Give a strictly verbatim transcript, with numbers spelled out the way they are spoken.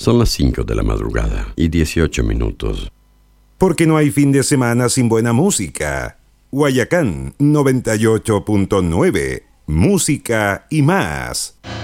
Son las cinco de la madrugada y dieciocho minutos. Porque no hay fin de semana sin buena música. Guayacán noventa y ocho punto nueve. Música y más.